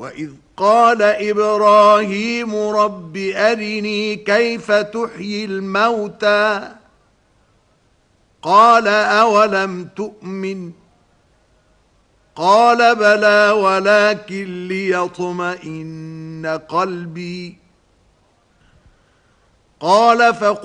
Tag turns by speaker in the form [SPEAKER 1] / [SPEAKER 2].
[SPEAKER 1] وإذ قال إبراهيم رب أرني كيف تحيي الموتى قال أولم تؤمن قال بلى ولكن ليطمئن قلبي قال